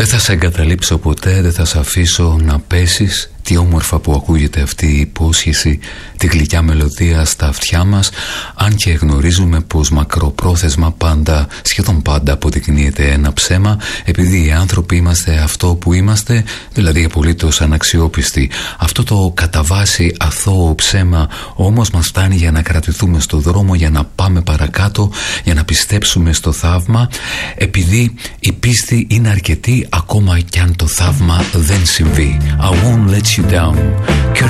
Δεν θα σε εγκαταλείψω ποτέ, δεν θα σε αφήσω να πέσεις. Τι όμορφα που ακούγεται αυτή η υπόσχεση, τη γλυκιά μελωδία στα αυτιά μας, αν και γνωρίζουμε πως μακροπρόθεσμα πάντα, σχεδόν πάντα αποδεικνύεται ένα ψέμα, επειδή οι άνθρωποι είμαστε αυτό που είμαστε, δηλαδή απολύτως αναξιόπιστοι. Αυτό το κατά βάση αθώο ψέμα όμως μας φτάνει για να κρατηθούμε στο δρόμο, για να πάμε παρακάτω, για να πιστέψουμε στο θαύμα, επειδή η πίστη είναι αρκετή ακόμα κι αν το θαύμα δεν συμβεί. I won't let you down.